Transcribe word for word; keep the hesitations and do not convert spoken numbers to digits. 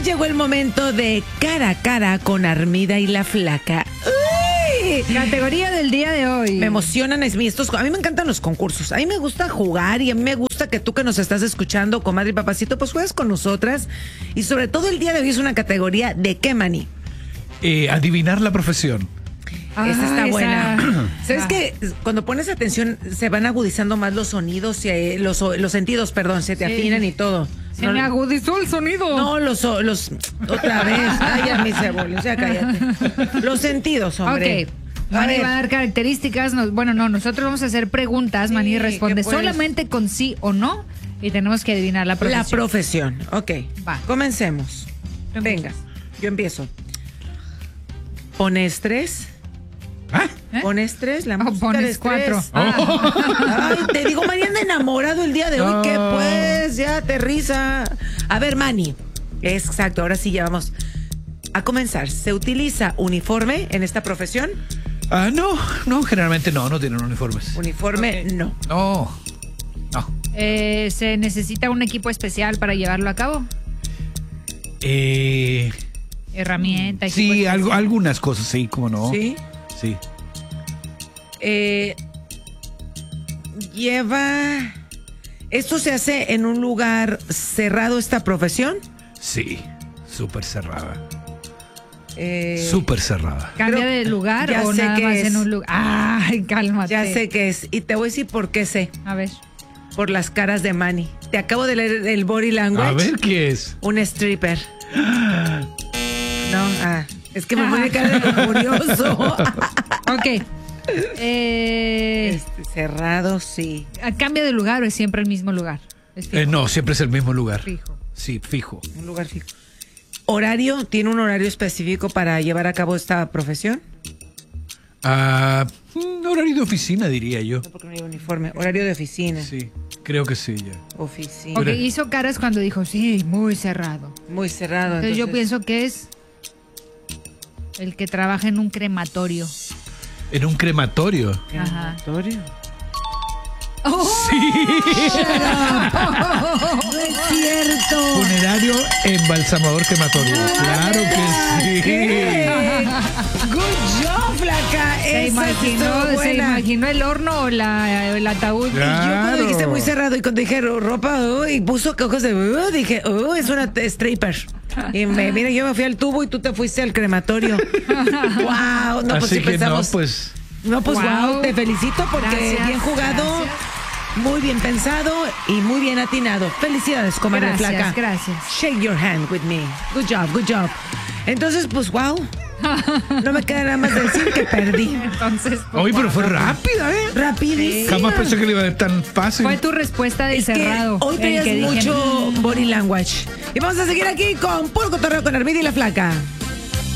llegó el momento de cara a cara con Armida y la Flaca. ¡Uy! Categoría del día de hoy. Me emocionan es- estos. A mí me encantan los concursos. A mí me gusta jugar y a mí me gusta que tú que nos estás escuchando, comadre y papacito, pues juegues con nosotras. Y sobre todo el día de hoy es una categoría de qué, Mani. Eh, adivinar la profesión. Ah, Esa está esa. buena. ¿Sabes Ah. que cuando pones atención se van agudizando más los sonidos, y, eh, los, los sentidos, perdón, se te Sí. afinan y todo? Se No, me agudizó el sonido. No, los, los, otra vez. Ay, ya me cebol, o sea, cállate. Los sentidos, hombre. Ok. A Mani ver. va a dar características. nos- bueno, no, nosotros vamos a hacer preguntas. Sí, Mani responde que puedes- solamente con sí o no. Y tenemos que adivinar la profesión. La profesión. Ok. Va. Comencemos. Venga, yo empiezo. ¿Pones tres? ¿Ah? ¿Eh? ¿Pones tres? La Oh, música pones de estrés. cuatro. Ay, te digo, Mani anda enamorado el día de hoy. No. ¿Qué pues? Ya aterriza. A ver, Mani. Exacto, ahora sí ya vamos a comenzar. ¿Se utiliza uniforme en esta profesión? Ah, no, no, generalmente no, no tienen uniformes. Uniforme, no. No, no. Eh, ¿Se necesita un equipo especial para llevarlo a cabo? Eh, Herramienta. equipo sí, especial. algo, algunas cosas, sí, cómo no. ¿Sí? Sí. Eh, lleva... ¿Esto se hace en un lugar cerrado, esta profesión? Sí, súper cerrada. Eh, Súper cerrada. ¿Cambia Creo- de lugar ya o sé nada qué más es. en un lugar? Ay, cálmate. Ya sé qué es. Y te voy a decir por qué sé. A ver. Por las caras de Manny. Te acabo de leer el body language. A ver qué es. Un stripper. No, ah, es que me pone cara de curioso. Ok. Eh, Este, cerrado, sí. ¿Cambia de lugar o es siempre el mismo lugar? Es fijo. Eh, no, siempre es el mismo lugar. Fijo. Sí, fijo. Un lugar fijo. ¿Horario? ¿Tiene un horario específico para llevar a cabo esta profesión? Ah, mm, horario de oficina, diría yo. No, porque no hay uniforme. Horario de oficina. Sí, creo que sí, ya. Oficina. Ok, hizo caras cuando dijo, sí, muy cerrado. Muy cerrado. Entonces, yo entonces- pienso que es el que trabaja en un crematorio. En un crematorio. Ajá. ¿Crematorio? Sí. No es cierto. Funerario embalsamador crematorio. Claro que sí. ¿Qué? Good job, flaca. Se Esa sí estuvo imaginó, se buena. imaginó el horno o la, el ataúd. Y yo cuando Claro. dijiste muy cerrado y cuando dije ropa uh, y puso ojos de uh, dije, uh, es una t- stripper. Y me, mira, yo me fui al tubo y tú te fuiste al crematorio. Wow, no, pues Así sí que pensamos. no, pues. No, pues wow, Wow. te felicito porque Gracias, bien jugado, gracias. muy bien pensado y muy bien atinado. Felicidades, comadre Gracias, flaca. gracias. Shake your hand with me. Good job, good job. Entonces, pues wow. No me queda nada más decir que perdí. Entonces, pues, Oye, pero wow. fue rápida, ¿eh? Rapidísimo. Jamás pensé que le iba a dar tan fácil. Fue tu respuesta de Es que cerrado. hoy el traías que dije, mucho body language. Y vamos a seguir aquí con puro cotorreo con Armida y la Flaca.